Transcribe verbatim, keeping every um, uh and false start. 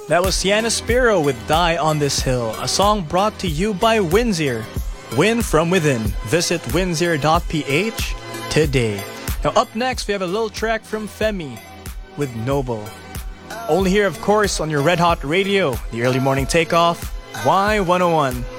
That was Sienna Spiro with Die on This Hill, a song brought to you by Windsor. Win from within. Visit windsor dot p h today. Now up next, we have a little track from Femi with Noble. Only here, of course, on your Red Hot Radio, the early morning takeoff, Y one oh one.